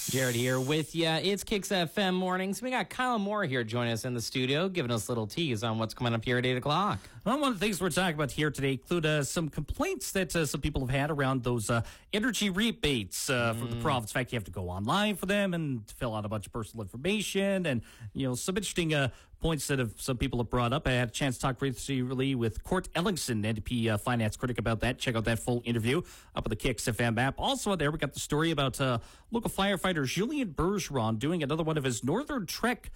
Jared here with you. It's Kicks FM Mornings. We got Kyle Moore here joining us in the studio, giving us a little tease on what's coming up here at 8 o'clock. Well, one of the things we're talking about here today include some complaints that some people have had around those energy rebates from the province. In fact, you have to go online for them and fill out a bunch of personal information and, some interesting points that some people have brought up. I had a chance to talk recently with Court Ellingson, NDP finance critic, about that. Check out that full interview up on the Kicks FM app. Also there, we got the story about local firefighter Julien Bergeron doing another one of his Northern Trek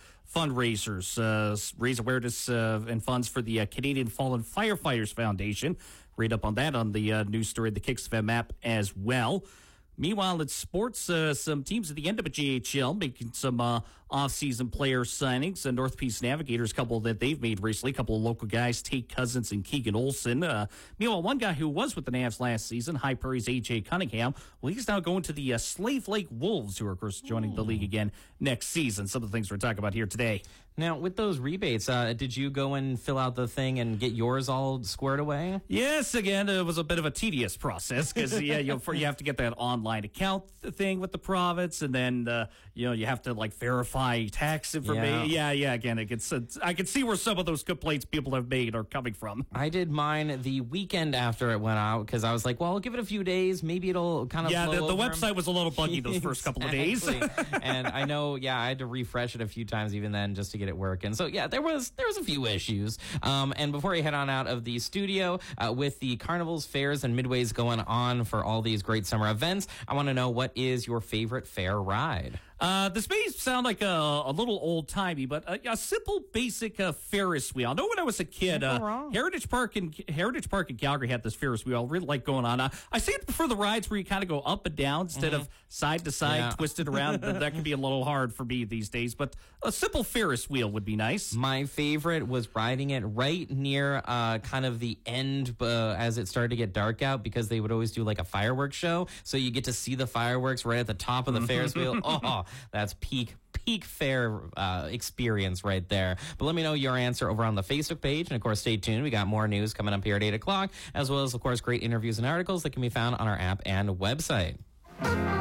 fundraisers, raise awareness and funds for the Canadian Fallen Firefighters Foundation. Read up on that on the news story at the Kicks FM app as well. Meanwhile, in sports, some teams at the end of the GHL making some off-season player signings. North Peace Navigators, couple that they've made recently, a couple of local guys, Tate Cousins and Keegan Olsen. Meanwhile, one guy who was with the Navs last season, High Prairie's A.J. Cunningham, well, he's now going to the Slave Lake Wolves, who are, of course, joining the league again next season. Some of the things we're talking about here today. Now, with those rebates, did you go and fill out the thing and get yours all squared away? Yes, again, it was a bit of a tedious process because, you have to get that online account thing with the province, and then, you have to, verify tax information. Yeah, again, I can see where some of those complaints people have made are coming from. I did mine the weekend after it went out because I was like, well, I'll give it a few days. Maybe it'll kind of blow the website was a little buggy those first couple of days. And I know, I had to refresh it a few times even then just to get it working. So, there was a few issues. And before you head on out of the studio, with the carnivals, fairs, and midways going on for all these great summer events, I want to know, what is your favorite fair ride? This may sound like a little old-timey, but a simple, basic Ferris wheel. I know when I was a kid, Heritage Park in Calgary had this Ferris wheel. I really like going on. I seem to prefer the rides where you kind of go up and down instead of side to side, twisted around. That can be a little hard for me these days, but a simple Ferris wheel would be nice. My favorite was riding it right near kind of the end as it started to get dark out, because they would always do like a fireworks show, so you get to see the fireworks right at the top of the Ferris wheel. Oh, that's peak fair experience right there. But let me know your answer over on the Facebook page. And, of course, stay tuned. We got more news coming up here at 8 o'clock, as well as, of course, great interviews and articles that can be found on our app and website.